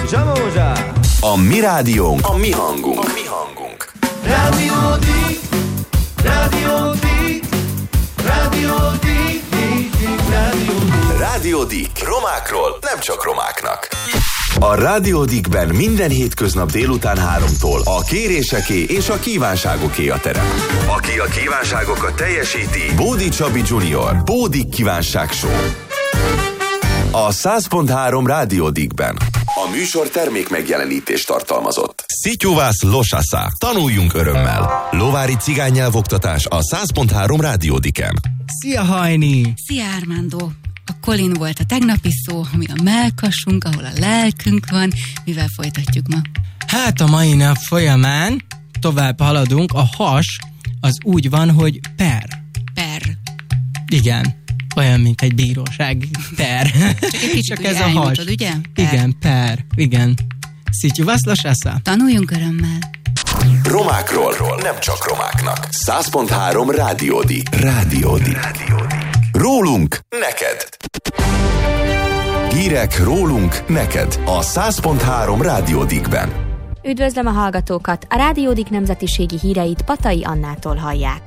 Zsamózsa! A mi rádiónk, a mi hangunk. A mi hangunk. Rádió Dick, Rádió Dick, Rádió Dick, Rádió Dick. Rádió Dick. Romákról, nem csak romáknak. A Rádió Dickben minden hétköznap délután 3-tól a kéréseké és a kívánságoké a terep. Aki a kívánságokat teljesíti, Bódi Csabi Junior, Bódi Kívánság Show. A 100.3 Rádió Dickben. A műsor termék megjelenítést tartalmazott. Szityuvász Losasa. Tanuljunk örömmel. Lovári cigánynyelvoktatás a 100.3 Rádió Dicken. Szia, Hajni! Szia, Armando! A Colin volt a tegnapi szó, ami a mellkasunk, ahol a lelkünk van. Mivel folytatjuk ma? Hát a mai nap folyamán tovább haladunk. A has az úgy van, hogy per. Per. Igen. Olyan, mint egy bíróság. Per. Csak ez a has. Ugye? Per. Igen, per. Igen. Szityuvász Losasa. Tanuljunk örömmel. Romákról, nem csak romáknak. 100.3 Rádió Dick. Rádió Dick. Rólunk, neked. Hírek rólunk, neked. A 100.3 Rádió Dickben. Üdvözlöm a hallgatókat! A Rádió Dick nemzetiségi híreit Patai Annától hallják.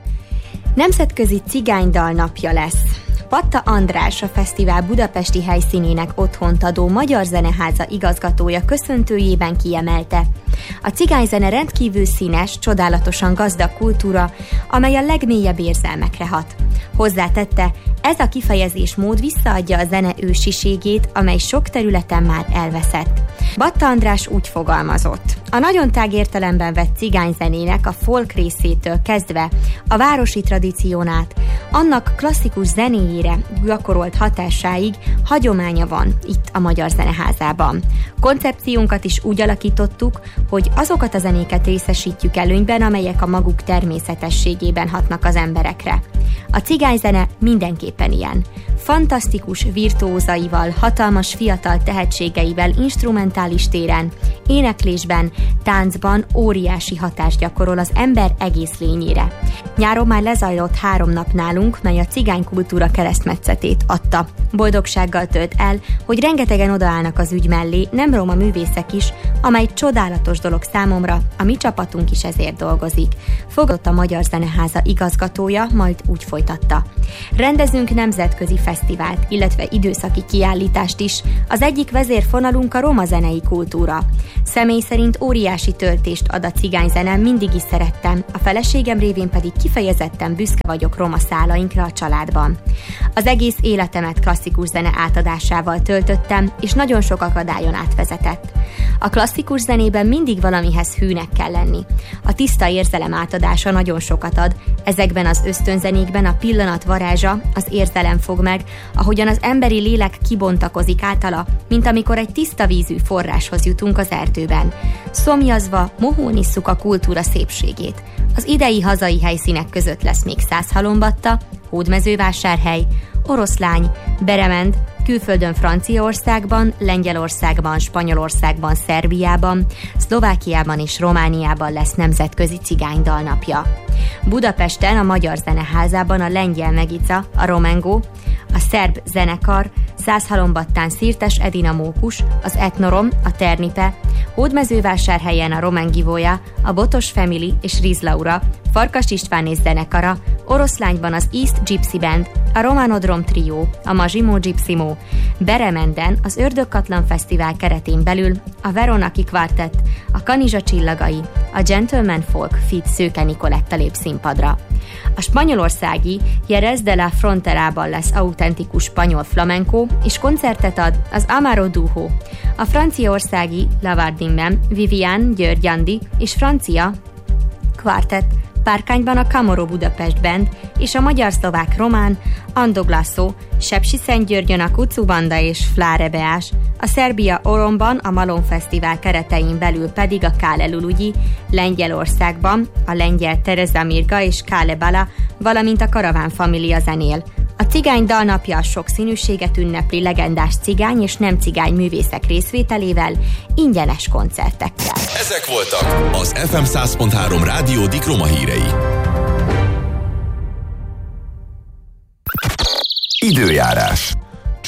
Nemzetközi Cigánydal napja lesz. Patta András, a fesztivál budapesti helyszínének otthont adó Magyar Zeneháza igazgatója köszöntőjében kiemelte: a cigányzene rendkívül színes, csodálatosan gazdag kultúra, amely a legmélyebb érzelmekre hat. Hozzátette, ez a kifejezésmód visszaadja a zene ősiségét, amely sok területen már elveszett. Patta András úgy fogalmazott: a nagyon tág értelemben vett cigányzenének a folk részétől kezdve a városi tradíción át, annak klasszikus zenéjére gyakorolt hatásáig hagyománya van itt a Magyar Zeneházában. Koncepciónkat is úgy alakítottuk, hogy azokat a zenéket részesítjük előnyben, amelyek a maguk természetességében hatnak az emberekre. A cigányzene mindenképpen ilyen. Fantasztikus virtuózaival, hatalmas fiatal tehetségeivel instrumentális téren, éneklésben, táncban óriási hatást gyakorol az ember egész lényére. Nyáron már lezajlott 3 nap nálunk, mely a cigánykultúra keresztmetszetét adta. Boldogsággal tölt el, hogy rengetegen odaállnak az ügy mellé, nem roma művészek is, amely csodálatos dolog számomra, a mi csapatunk is ezért dolgozik. Fogadott a Magyar Zeneháza igazgatója, majd úgy folytatta: rendezünk nemzetközi fesztivált, illetve időszaki kiállítást is. Az egyik vezérfonalunk a roma zenei kultúra. Személy szerint óriási töltést ad a cigányzene, mindig is szerettem, a feleségem révén pedig kifejezetten büszke vagyok roma szálainkra a családban. Az egész életemet klasszikus zene átadásával töltöttem, és nagyon sok akadályon átvezetett. A klasszikus zenében mindig valamihez hűnek kell lenni. A tiszta érzelem átadása nagyon sokat ad, ezekben az ösztönzenékben a pillanat varázsa, az érzelem fog meg, ahogyan az emberi lélek kibontakozik általa, mint amikor egy tiszta vízű forráshoz jutunk az erdőben. Szomjazva, mohón isszuk a kultúra szépségét. Az idei hazai helyszínek között lesz még Szászhalombatta, Hódmezővásárhely, Oroszlány, Beremend, külföldön Franciaországban, Lengyelországban, Spanyolországban, Szerbiában, Szlovákiában és Romániában lesz nemzetközi cigánydal napja. Budapesten a Magyar Zeneházában a Lengyel Megica, a Romengo, a szerb zenekar, Szászhalombattán Szirtes Edina Mókus, az Etnorom, a Ternipe, Hódmezővásárhelyen a Romengivója, a Botos Family és Riz Laura, Farkas István és zenekara, Oroszlányban az East Gypsy Band, a Romanodrom Trio, a Mazsimo Gypsimo, Beremenden az Ördögkatlan Fesztivál keretén belül a Veronaki Quartet, a Kanizsa Csillagai, a Gentleman Folk feat. Szőke Nikoletta lép színpadra. A spanyolországi Jerez de la Fronterában lesz autentikus spanyol flamenco, és koncertet ad az Amaro Duo. A franciaországi Lavardinben Vivian György Andi és francia Quartet, Párkányban a Camorro Budapest Band és a magyar-szlovák román Andoglasso, Sepsiszentgyörgyön a Kucu Banda és Fláre Beás, a Szerbia Oromban a Malon Fesztivál keretein belül pedig a Kále Lulugyi, Lengyelországban a lengyel Tereza Mirga és Kále Bala, valamint a Karaván Família zenél. A cigánydal napja a sokszínűséget ünnepli legendás cigány és nem cigány művészek részvételével, ingyenes koncertekkel. Ezek voltak az FM 100.3 Rádió Dick roma hírei. Időjárás.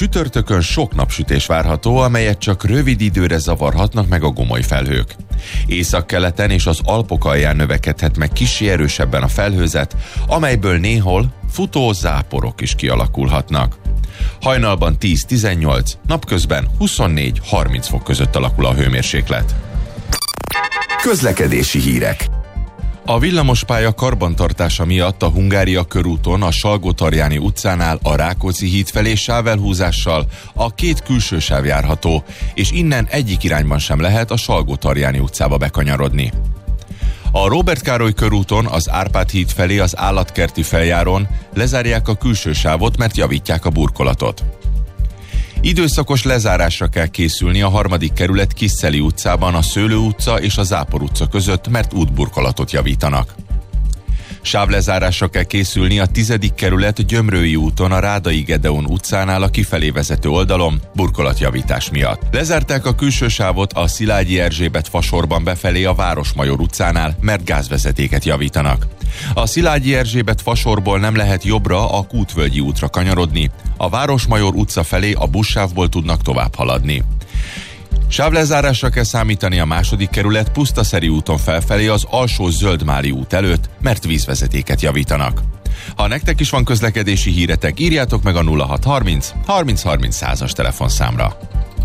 Csütörtökön sok napsütés várható, amelyet csak rövid időre zavarhatnak meg a gomoly felhők. Északkeleten és az Alpok alján növekedhet meg kissé erősebben a felhőzet, amelyből néhol futó záporok is kialakulhatnak. Hajnalban 10-18, napközben 24-30 fok között alakul a hőmérséklet. Közlekedési hírek. A villamospálya karbantartása miatt a Hungária körúton a Salgótarjáni utcánál a Rákóczi híd felé sávelhúzással a két külső sáv járható, és innen egyik irányban sem lehet a Salgótarjáni utcába bekanyarodni. A Róbert Károly körúton az Árpád híd felé az Állatkerti feljáron lezárják a külső sávot, mert javítják a burkolatot. Időszakos lezárásra kell készülni a 3. kerület Kisszeli utcában a Szőlő utca és a Zápor utca között, mert útburkolatot javítanak. Sávlezárásra kell készülni a 10. kerület Gyömrői úton a Rádai Gedeon utcánál a kifelé vezető oldalon burkolatjavítás miatt. Lezárták a külső sávot a Szilágyi Erzsébet fasorban befelé a Városmajor utcánál, mert gázvezetéket javítanak. A Szilágyi Erzsébet fasorból nem lehet jobbra a Kútvölgyi útra kanyarodni, a Városmajor utca felé a buszsávból tudnak tovább haladni. Sávlezárásra kell számítani a 2. kerület Pusztaszeri úton felfelé az Alsó Zöldmári út előtt, mert vízvezetéket javítanak. Ha nektek is van közlekedési híretek, írjátok meg a 0630 30 30 100-as telefonszámra.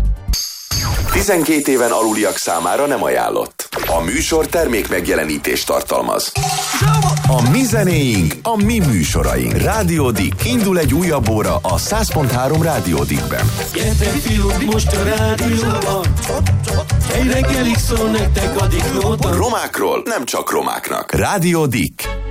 12 éven aluliak számára nem ajánlott. A műsor termék megjelenítést tartalmaz. A mi zenéink, a mi műsoraink. Rádió Dick. Indul egy újabb óra a 100.3 Rádió Dickben. Gyertek fiúk, most a rádióban, egy reggelig szól nektek a Dick Nóta. Romákról nem csak romáknak. Rádió Dick.